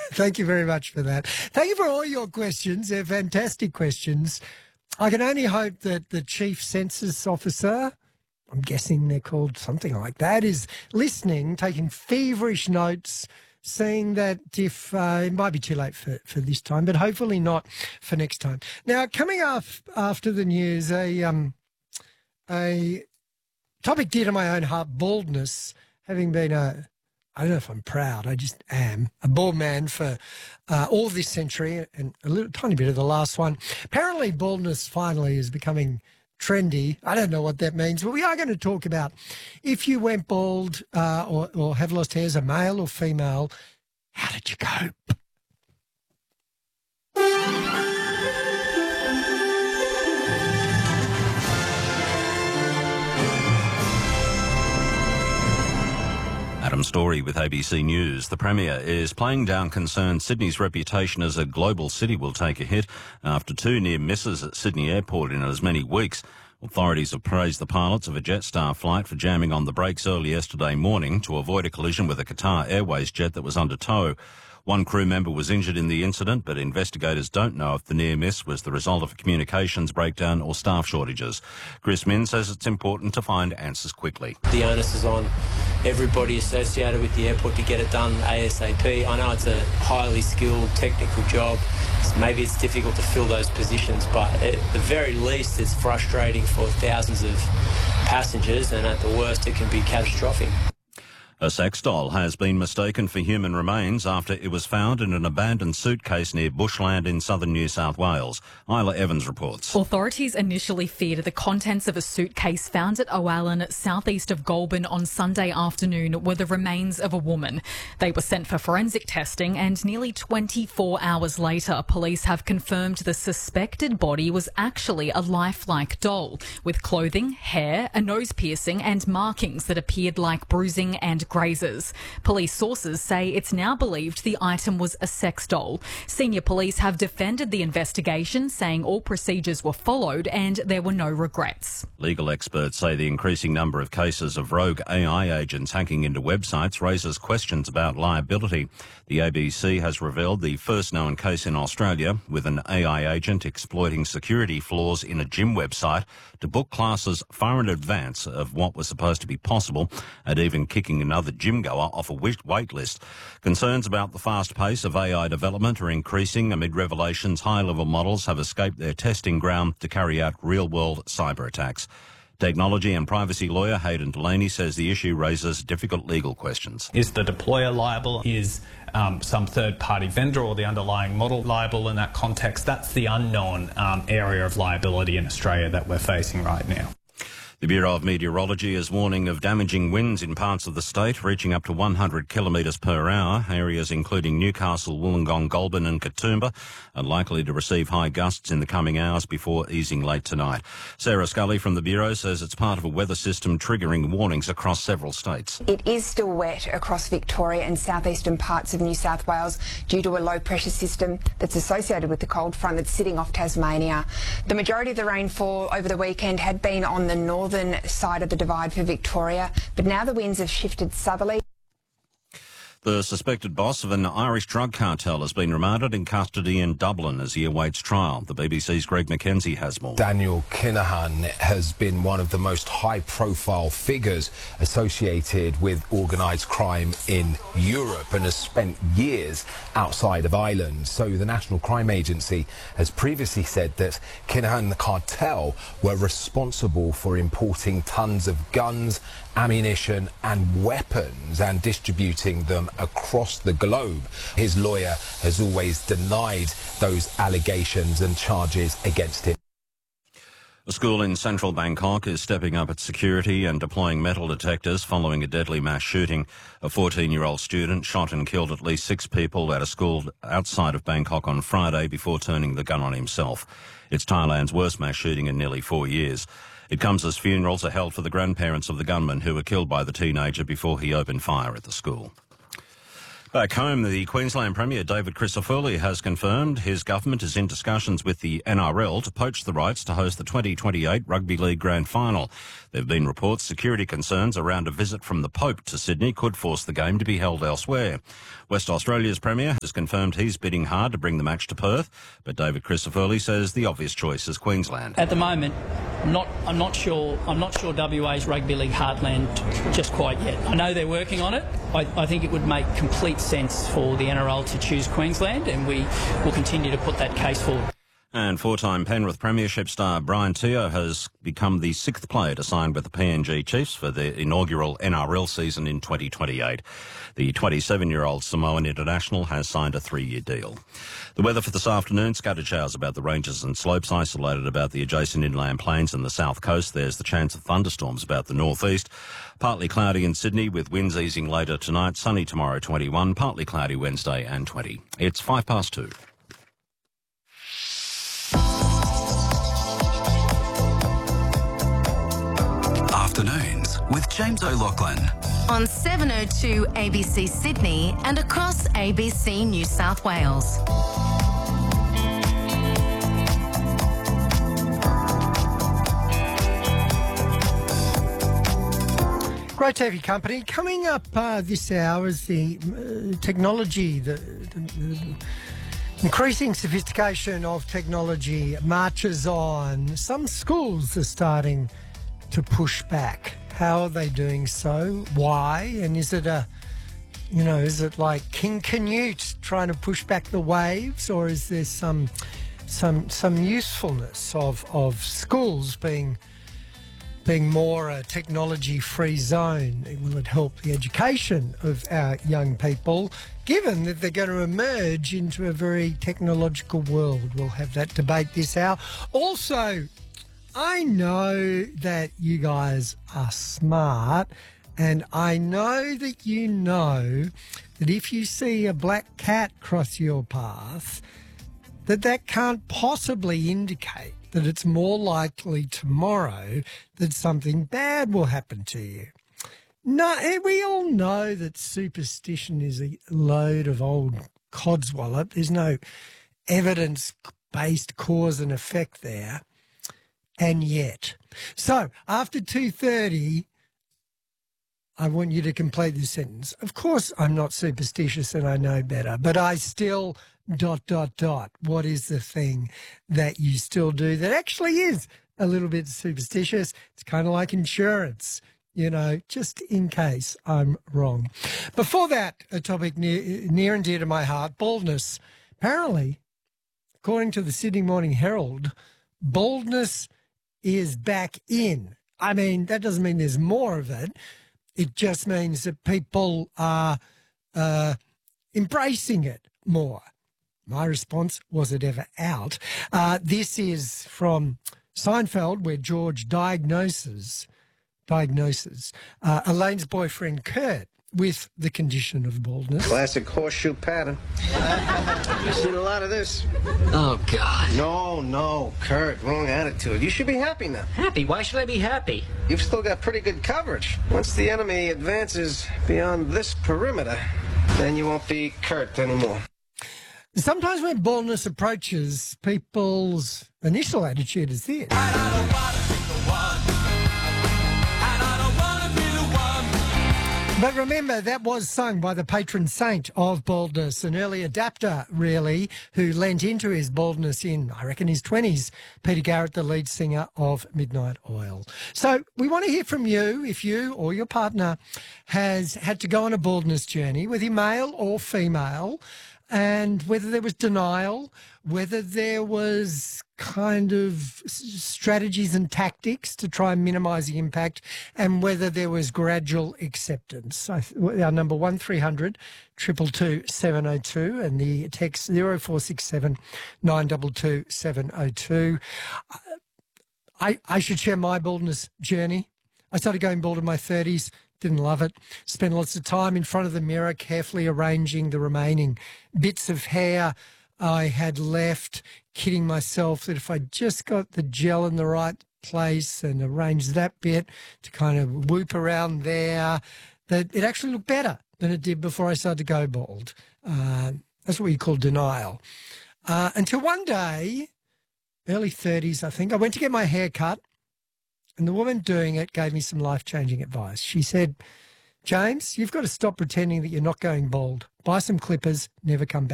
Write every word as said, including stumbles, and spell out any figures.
Thank you very much for that. Thank you for all your questions. They're fantastic questions. I can only hope that the Chief Census Officer, I'm guessing they're called something like that, is listening, taking feverish notes, saying that if uh, it might be too late for, for this time, but hopefully not for next time. Now, coming up after the news, a um, a topic dear to my own heart, baldness, having been a, I don't know if I'm proud, I just am, a bald man for uh, all this century and a little tiny bit of the last one. Apparently baldness finally is becoming trendy. I don't know what that means, but we are going to talk about if you went bald uh, or, or have lost hair as a male or female, how did you cope? Adam Story with A B C News. The Premier is playing down concerns Sydney's reputation as a global city will take a hit after two near misses at Sydney Airport in as many weeks. Authorities have praised the pilots of a Jetstar flight for jamming on the brakes early yesterday morning to avoid a collision with a Qatar Airways jet that was under tow. One crew member was injured in the incident, but investigators don't know if the near miss was the result of a communications breakdown or staff shortages. Chris Min says it's important to find answers quickly. The onus is on everybody associated with the airport to get it done ASAP. I know it's a highly skilled technical job. Maybe it's difficult to fill those positions, but at the very least it's frustrating for thousands of passengers, and at the worst it can be catastrophic. A sex doll has been mistaken for human remains after it was found in an abandoned suitcase near Bushland in southern New South Wales. Isla Evans reports. Authorities initially feared the contents of a suitcase found at Owalan, southeast of Goulburn on Sunday afternoon were the remains of a woman. They were sent for forensic testing, and nearly twenty-four hours later, police have confirmed the suspected body was actually a lifelike doll with clothing, hair, a nose piercing and markings that appeared like bruising and grazes. Police sources say it's now believed the item was a sex doll. Senior police have defended the investigation, saying all procedures were followed and there were no regrets. Legal experts say the increasing number of cases of rogue A I agents hacking into websites raises questions about liability. The A B C has revealed the first known case in Australia with an A I agent exploiting security flaws in a gym website to book classes far in advance of what was supposed to be possible, and even kicking another gym goer off a wait list. Concerns about the fast pace of A I development are increasing amid revelations high-level models have escaped their testing ground to carry out real-world cyber attacks. Technology and privacy lawyer Hayden Delaney says the issue raises difficult legal questions. Is the deployer liable? Is um, some third-party vendor or the underlying model liable in that context? That's the unknown um, area of liability in Australia that we're facing right now. The Bureau of Meteorology is warning of damaging winds in parts of the state, reaching up to one hundred kilometres per hour. Areas including Newcastle, Wollongong, Goulburn and Katoomba are likely to receive high gusts in the coming hours before easing late tonight. Sarah Scully from the Bureau says it's part of a weather system triggering warnings across several states. It is still wet across Victoria and southeastern parts of New South Wales due to a low pressure system that's associated with the cold front that's sitting off Tasmania. The majority of the rainfall over the weekend had been on the northern side of the divide for Victoria, but now the winds have shifted southerly. The suspected boss of an Irish drug cartel has been remanded in custody in Dublin as he awaits trial. The B B C's Greg McKenzie has more. Daniel Kinahan has been one of the most high-profile figures associated with organised crime in Europe and has spent years outside of Ireland. So the National Crime Agency has previously said that Kinahan and the cartel were responsible for importing tons of guns, ammunition and weapons and distributing them across the globe. His lawyer has always denied those allegations and charges against him. A school in central Bangkok is stepping up its security and deploying metal detectors following a deadly mass shooting. A fourteen-year-old student shot and killed at least six people at a school outside of Bangkok on Friday before turning the gun on himself. It's Thailand's worst mass shooting in nearly four years. It comes as funerals are held for the grandparents of the gunman who were killed by the teenager before he opened fire at the school. Back home, the Queensland Premier David Crisafulli has confirmed his government is in discussions with the N R L to poach the rights to host the twenty twenty-eight Rugby League Grand Final. There have been reports security concerns around a visit from the Pope to Sydney could force the game to be held elsewhere. West Australia's Premier has confirmed he's bidding hard to bring the match to Perth, but David Crisafulli says the obvious choice is Queensland. At the moment, I'm not, I'm not sure. I'm not sure W A's rugby league heartland just quite yet. I know they're working on it. I, I think it would make complete sense for the N R L to choose Queensland, and we will continue to put that case forward. And four-time Penrith Premiership star Brian Te'o has become the sixth player to sign with the P N G Chiefs for the inaugural N R L season in twenty twenty-eight. The twenty-seven-year-old Samoan international has signed a three-year deal. The weather for this afternoon, scattered showers about the ranges and slopes, isolated about the adjacent inland plains and the south coast. There's the chance of thunderstorms about the northeast. Partly cloudy in Sydney with winds easing later tonight. Sunny tomorrow, twenty-one. Partly cloudy Wednesday and twenty. It's five past two. Afternoons with James O'Loughlin on seven oh two A B C Sydney and across A B C New South Wales. Great to have your company. Coming up uh, this hour is the uh, technology, the, the, the increasing sophistication of technology marches on. Some schools are starting to push back. How are they doing so? Why? And is it a, you know, is it like King Canute trying to push back the waves, or is there some some some usefulness of of schools being being more a technology-free zone? Will it help the education of our young people, given that they're going to emerge into a very technological world? We'll have that debate this hour. Also, I know that you guys are smart, and I know that you know that if you see a black cat cross your path, that that can't possibly indicate that it's more likely tomorrow that something bad will happen to you. No, we all know that superstition is a load of old codswallop. There's no evidence-based cause and effect there. And yet. So, after two thirty, I want you to complete this sentence. Of course, I'm not superstitious and I know better, but I still dot, dot, dot. What is the thing that you still do that actually is a little bit superstitious? It's kind of like insurance, you know, just in case I'm wrong. Before that, a topic near, near and dear to my heart, baldness. Apparently, according to the Sydney Morning Herald, baldness is back in. I mean, that doesn't mean there's more of it. It just means that people are uh, embracing it more. My response, was it ever out? Uh, this is from Seinfeld, where George diagnoses, diagnoses uh, Elaine's boyfriend, Kurt, with the condition of baldness. Classic horseshoe pattern. You've seen a lot of this. Oh, God. No, no, Kurt, wrong attitude. You should be happy now. Happy? Why should I be happy? You've still got pretty good coverage. Once the enemy advances beyond this perimeter, then you won't be Kurt anymore. Sometimes when baldness approaches, people's initial attitude is this. But remember, that was sung by the patron saint of baldness, an early adapter, really, who lent into his baldness in, I reckon, his twenties, Peter Garrett, the lead singer of Midnight Oil. So we want to hear from you if you or your partner has had to go on a baldness journey, whether you're male or female, and whether there was denial, whether there was kind of strategies and tactics to try and minimise the impact, and whether there was gradual acceptance. So our number one three hundred, two two two, seven oh two, and the text zero four six seven, nine two two, seven oh two. I, I should share my baldness journey. I started going bald in my thirties. Didn't love it. Spent lots of time in front of the mirror carefully arranging the remaining bits of hair I had left, kidding myself that if I just got the gel in the right place and arranged that bit to kind of whoop around there, that it actually looked better than it did before I started to go bald. Uh, that's what you call denial. Uh, until one day, early thirties, I think, I went to get my hair cut, and the woman doing it gave me some life-changing advice. She said, James, you've got to stop pretending that you're not going bald. Buy some clippers, never come back.